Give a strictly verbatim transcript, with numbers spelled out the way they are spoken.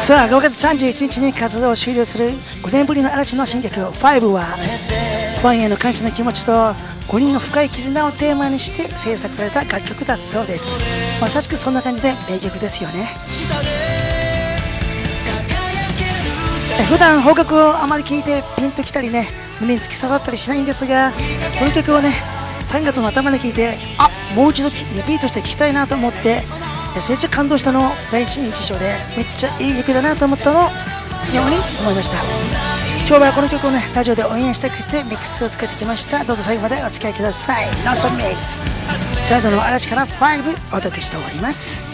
さあごがつさんじゅういちにちに活動を終了するごねんぶりの嵐の新曲「ファイブ」はファンへの感謝の気持ちとごにんの深い絆をテーマにして制作された楽曲だそうです。まさしくそんな感じで名曲ですよね。普段邦楽をあまり聴いてピンときたりね、胸に突き刺さったりしないんですが、この曲をねさんがつの頭に聴いて、あ、もう一度リピートして聴きたいなと思って、めっちゃ感動したのを第一印象で、めっちゃいい曲だなと思ったのを素直に思いました。今日はこの曲をねラジオで応援したくてミックスを作ってきました。どうぞ最後までお付き合いください。ノーソンミックス、サイドの嵐からファイブお届けしております。